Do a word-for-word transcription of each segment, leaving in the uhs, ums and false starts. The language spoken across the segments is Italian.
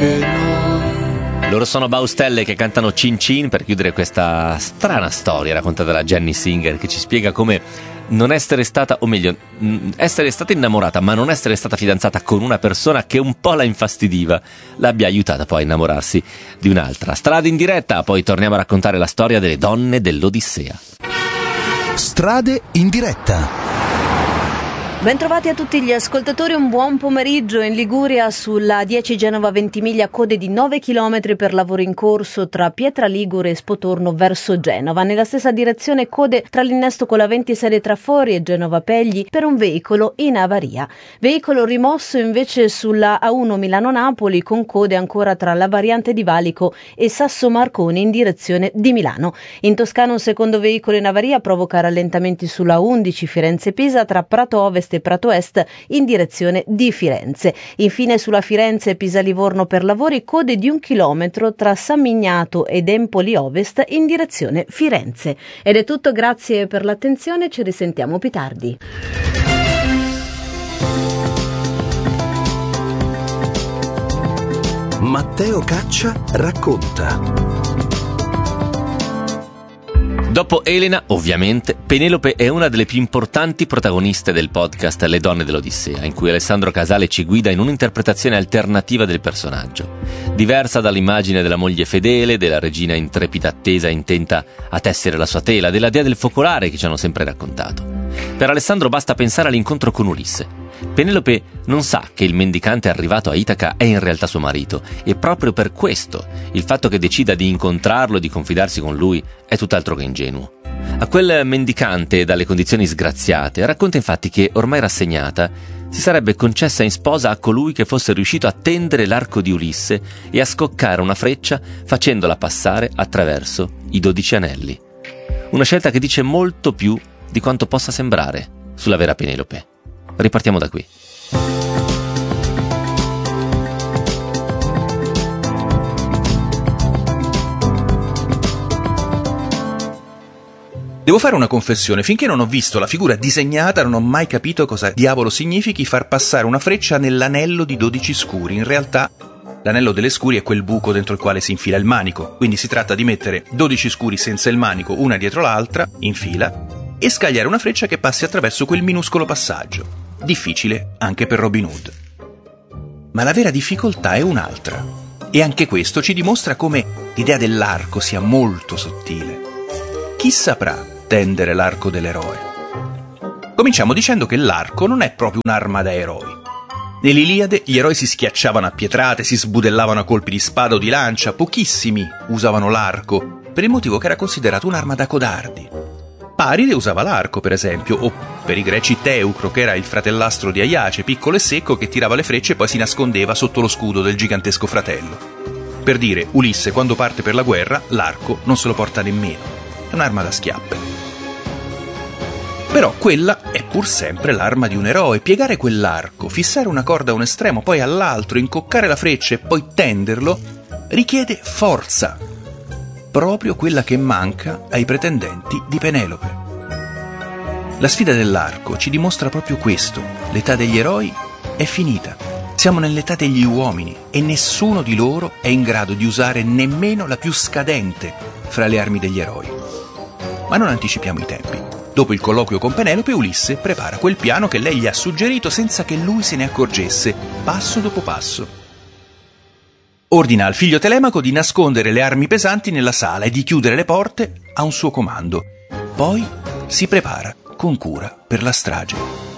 anche noi. Loro sono Baustelle che cantano Cin Cin per chiudere questa strana storia raccontata da Jenny Singer, che ci spiega come non essere stata, o meglio, essere stata innamorata ma non essere stata fidanzata con una persona che un po' la infastidiva l'abbia aiutata poi a innamorarsi di un'altra. Strade in diretta, poi torniamo a raccontare la storia delle donne dell'Odissea. Strade in diretta. Bentrovati a tutti gli ascoltatori, un buon pomeriggio. In Liguria sulla dieci Genova-Ventimiglia code di nove chilometri per lavoro in corso tra Pietra Ligure e Spotorno verso Genova. Nella stessa direzione code tra l'innesto con la ventisei Trafori e Genova Pegli per un veicolo in avaria. Veicolo rimosso invece sulla A uno Milano-Napoli con code ancora tra la variante di Valico e Sasso Marconi in direzione di Milano. In Toscana un secondo veicolo in avaria provoca rallentamenti sulla undici Firenze-Pisa tra Prato Ovest e Prato Est in direzione di Firenze. Infine sulla Firenze Pisa-Livorno per lavori code di un chilometro tra San Mignato ed Empoli Ovest in direzione Firenze. Ed è tutto, grazie per l'attenzione, ci risentiamo più tardi. Matteo Caccia racconta. Dopo Elena, ovviamente, Penelope è una delle più importanti protagoniste del podcast Le donne dell'Odissea, in cui Alessandro Casale ci guida in un'interpretazione alternativa del personaggio, diversa dall'immagine della moglie fedele, della regina intrepida attesa intenta a tessere la sua tela, della dea del focolare che ci hanno sempre raccontato. Per Alessandro basta pensare all'incontro con Ulisse. Penelope non sa che il mendicante arrivato a Itaca è in realtà suo marito, e proprio per questo il fatto che decida di incontrarlo e di confidarsi con lui è tutt'altro che ingenuo. A quel mendicante dalle condizioni sgraziate racconta infatti che, ormai rassegnata, si sarebbe concessa in sposa a colui che fosse riuscito a tendere l'arco di Ulisse e a scoccare una freccia facendola passare attraverso i dodici anelli. Una scelta che dice molto più di quanto possa sembrare sulla vera Penelope. Ripartiamo da qui. Devo fare una confessione: finché non ho visto la figura disegnata non ho mai capito cosa diavolo significhi far passare una freccia nell'anello di dodici scuri. In realtà l'anello delle scuri è quel buco dentro il quale si infila il manico, quindi si tratta di mettere dodici scuri senza il manico una dietro l'altra, in fila, e scagliare una freccia che passi attraverso quel minuscolo passaggio. Difficile anche per Robin Hood. Ma la vera difficoltà è un'altra, e anche questo ci dimostra come l'idea dell'arco sia molto sottile. Chi saprà tendere l'arco dell'eroe? Cominciamo dicendo che l'arco non è proprio un'arma da eroi. Nell'Iliade gli eroi si schiacciavano a pietrate, si sbudellavano a colpi di spada o di lancia, pochissimi usavano l'arco, per il motivo che era considerato un'arma da codardi. Paride usava l'arco, per esempio, o per i greci Teucro, che era il fratellastro di Aiace, piccolo e secco, che tirava le frecce e poi si nascondeva sotto lo scudo del gigantesco fratello. Per dire, Ulisse quando parte per la guerra, l'arco non se lo porta nemmeno. È un'arma da schiappe. Però quella è pur sempre l'arma di un eroe. Piegare quell'arco, fissare una corda a un estremo, poi all'altro, incoccare la freccia e poi tenderlo, richiede forza. Proprio quella che manca ai pretendenti di Penelope. La sfida dell'arco ci dimostra proprio questo: l'età degli eroi è finita. Siamo nell'età degli uomini e nessuno di loro è in grado di usare nemmeno la più scadente fra le armi degli eroi. Ma non anticipiamo i tempi. Dopo il colloquio con Penelope, Ulisse prepara quel piano che lei gli ha suggerito senza che lui se ne accorgesse, passo dopo passo. Ordina al figlio Telemaco di nascondere le armi pesanti nella sala e di chiudere le porte a un suo comando. Poi si prepara con cura per la strage.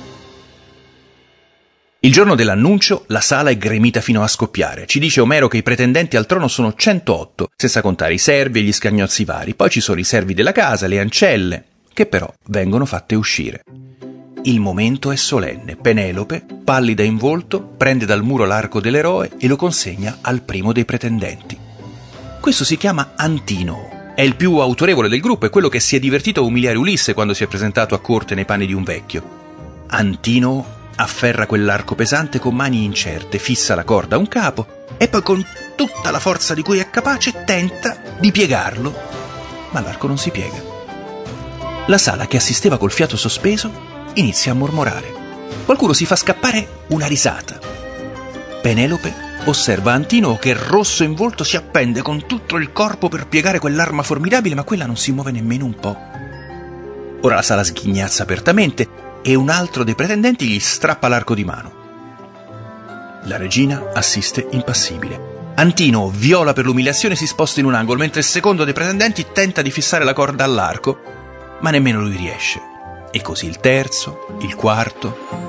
Il giorno dell'annuncio la sala è gremita fino a scoppiare. Ci dice Omero che i pretendenti al trono sono centootto, senza contare i servi e gli scagnozzi vari. Poi ci sono i servi della casa, le ancelle, che però vengono fatte uscire. Il momento è solenne. Penelope, pallida in volto, prende dal muro l'arco dell'eroe e lo consegna al primo dei pretendenti. Questo si chiama Antinoo. È il più autorevole del gruppo, è quello che si è divertito a umiliare Ulisse quando si è presentato a corte nei panni di un vecchio. Antinoo afferra quell'arco pesante con mani incerte, fissa la corda a un capo e poi con tutta la forza di cui è capace tenta di piegarlo, ma l'arco non si piega. La sala, che assisteva col fiato sospeso, inizia a mormorare. Qualcuno si fa scappare una risata. Penelope osserva Antinoo che rosso in volto si appende con tutto il corpo per piegare quell'arma formidabile, ma quella non si muove nemmeno un po'. Ora la sala sghignazza apertamente e un altro dei pretendenti gli strappa l'arco di mano. La regina assiste impassibile. Antinoo viola per l'umiliazione e si sposta in un angolo, mentre il secondo dei pretendenti tenta di fissare la corda all'arco, ma nemmeno lui riesce. E così il terzo, il quarto.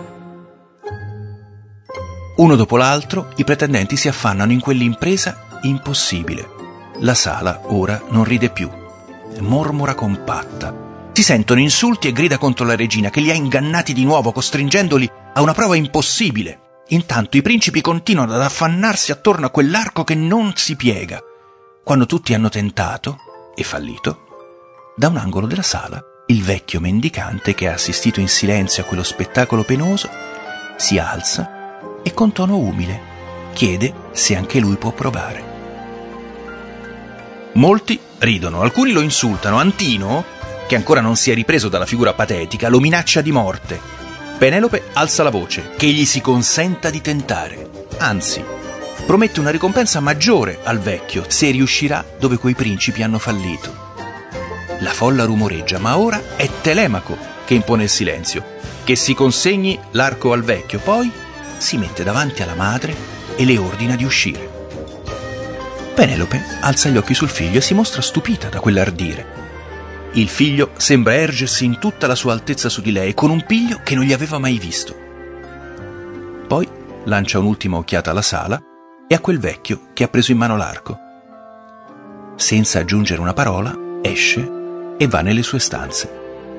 Uno dopo l'altro, i pretendenti si affannano in quell'impresa impossibile. La sala ora non ride più, mormora compatta. Si sentono insulti e grida contro la regina, che li ha ingannati di nuovo, costringendoli a una prova impossibile. Intanto i principi continuano ad affannarsi attorno a quell'arco che non si piega. Quando tutti hanno tentato e fallito, da un angolo della sala, il vecchio mendicante, che ha assistito in silenzio a quello spettacolo penoso, si alza e con tono umile chiede se anche lui può provare. Molti ridono, alcuni lo insultano. Antinoo, che ancora non si è ripreso dalla figura patetica, lo minaccia di morte. Penelope alza la voce, che gli si consenta di tentare. Anzi, promette una ricompensa maggiore al vecchio se riuscirà dove quei principi hanno fallito. La folla rumoreggia, ma ora è Telemaco che impone il silenzio, che si consegni l'arco al vecchio, poi si mette davanti alla madre e le ordina di uscire. Penelope alza gli occhi sul figlio e si mostra stupita da quell'ardire. Il figlio sembra ergersi in tutta la sua altezza su di lei, con un piglio che non gli aveva mai visto. Poi lancia un'ultima occhiata alla sala e a quel vecchio che ha preso in mano l'arco. Senza aggiungere una parola, esce e va nelle sue stanze.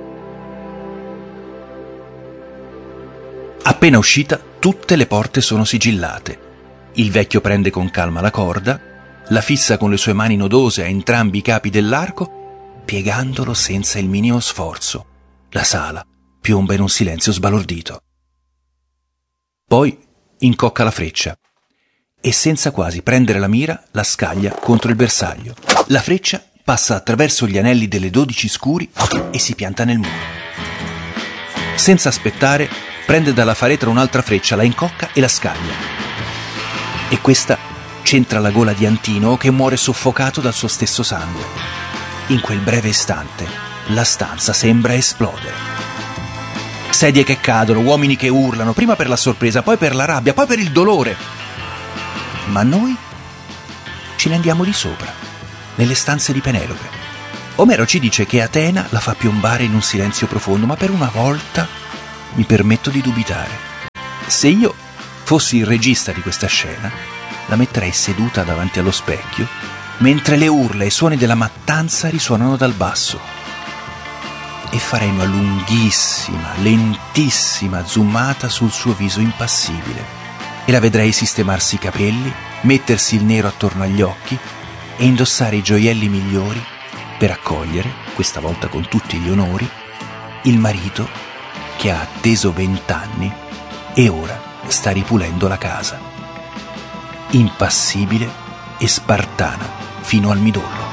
Appena uscita, tutte le porte sono sigillate. Il vecchio prende con calma la corda, la fissa con le sue mani nodose a entrambi i capi dell'arco, piegandolo senza il minimo sforzo. La sala piomba in un silenzio sbalordito. Poi incocca la freccia e, senza quasi prendere la mira, la scaglia contro il bersaglio. La freccia passa attraverso gli anelli delle dodici scuri e si pianta nel muro. Senza aspettare, prende dalla faretra un'altra freccia, la incocca e la scaglia. E questa centra la gola di Antinoo, che muore soffocato dal suo stesso sangue. In quel breve istante la stanza sembra esplodere. Sedie che cadono, uomini che urlano, prima per la sorpresa, poi per la rabbia, poi per il dolore. Ma noi ce ne andiamo di sopra, nelle stanze di Penelope. Omero ci dice che Atena la fa piombare in un silenzio profondo, ma per una volta mi permetto di dubitare. Se io fossi il regista di questa scena, la metterei seduta davanti allo specchio, mentre le urla e i suoni della mattanza risuonano dal basso, e farei una lunghissima, lentissima zoomata sul suo viso impassibile, e la vedrei sistemarsi i capelli, mettersi il nero attorno agli occhi e indossare i gioielli migliori per accogliere, questa volta con tutti gli onori, il marito che ha atteso vent'anni e ora sta ripulendo la casa, impassibile e spartana fino al midollo.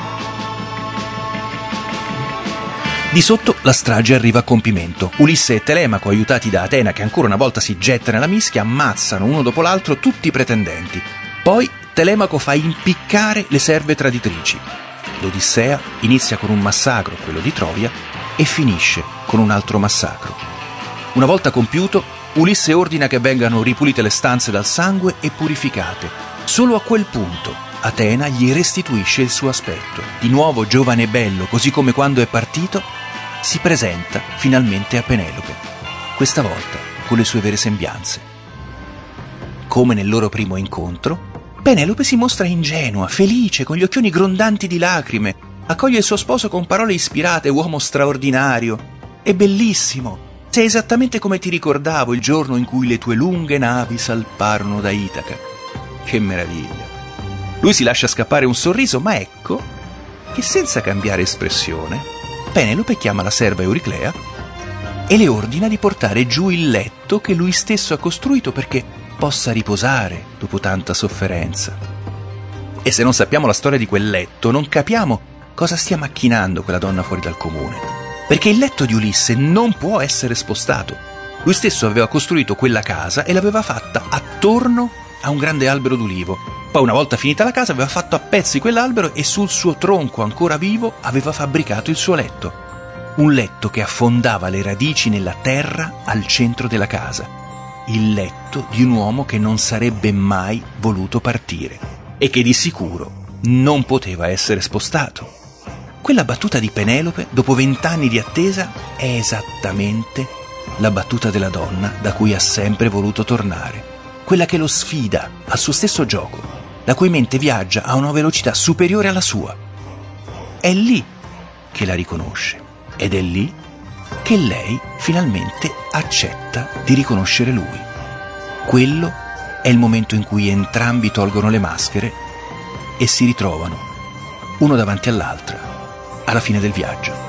Di sotto la strage arriva a compimento. Ulisse e Telemaco, aiutati da Atena, che ancora una volta si getta nella mischia, ammazzano uno dopo l'altro tutti i pretendenti. Poi Telemaco fa impiccare le serve traditrici. L'Odissea inizia con un massacro, quello di Troia, e finisce con un altro massacro. Una volta compiuto, Ulisse ordina che vengano ripulite le stanze dal sangue e purificate. Solo a quel punto Atena gli restituisce il suo aspetto. Di nuovo giovane e bello, così come quando è partito, si presenta finalmente a Penelope, questa volta con le sue vere sembianze. Come nel loro primo incontro, Penelope si mostra ingenua, felice, con gli occhioni grondanti di lacrime, accoglie il suo sposo con parole ispirate: uomo straordinario e bellissimo, sei esattamente come ti ricordavo il giorno in cui le tue lunghe navi salparono da Itaca. Che meraviglia! Lui si lascia scappare un sorriso, ma ecco che, senza cambiare espressione, Penelope chiama la serva Euriclea e le ordina di portare giù il letto che lui stesso ha costruito perché possa riposare dopo tanta sofferenza. E se non sappiamo la storia di quel letto, non capiamo cosa stia macchinando quella donna fuori dal comune, perché il letto di Ulisse non può essere spostato. Lui stesso aveva costruito quella casa e l'aveva fatta attorno a un grande albero d'ulivo. Poi, una volta finita la casa, aveva fatto a pezzi quell'albero e sul suo tronco ancora vivo aveva fabbricato il suo letto. Un letto che affondava le radici nella terra al centro della casa. Il letto di un uomo che non sarebbe mai voluto partire e che di sicuro non poteva essere spostato. Quella battuta di Penelope, dopo vent'anni di attesa, è esattamente la battuta della donna da cui ha sempre voluto tornare. Quella che lo sfida al suo stesso gioco, la cui mente viaggia a una velocità superiore alla sua. È lì che la riconosce ed è lì che lei finalmente accetta di riconoscere lui. Quello è il momento in cui entrambi tolgono le maschere e si ritrovano, uno davanti all'altra, alla fine del viaggio.